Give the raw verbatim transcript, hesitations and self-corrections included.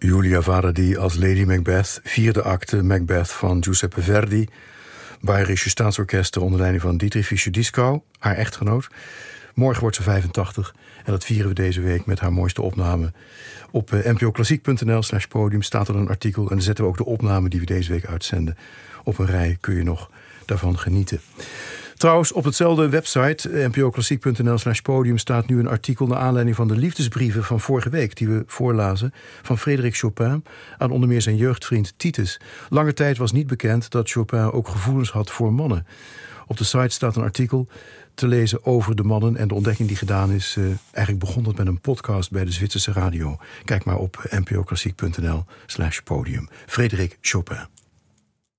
Julia Varadi als Lady Macbeth, vierde acte Macbeth van Giuseppe Verdi. Bayerische Staatsorkester onder leiding van Dietrich Fischer-Dieskau, haar echtgenoot. Morgen wordt ze vijfentachtig en dat vieren we deze week met haar mooiste opname. Op uh, n p o klassiek punt n l slash podium staat er een artikel en dan zetten we ook de opname die we deze week uitzenden. Op een rij kun je nog daarvan genieten. Trouwens, op hetzelfde website, n p o klassiek punt n l slash podium, staat nu een artikel naar aanleiding van de liefdesbrieven van vorige week die we voorlazen van Frédéric Chopin aan onder meer zijn jeugdvriend Titus. Lange tijd was niet bekend dat Chopin ook gevoelens had voor mannen. Op de site staat een artikel te lezen over de mannen en de ontdekking die gedaan is. Uh, eigenlijk begon dat met een podcast bij de Zwitserse radio. Kijk maar op n p o klassiek punt n l slash podium. Frédéric Chopin.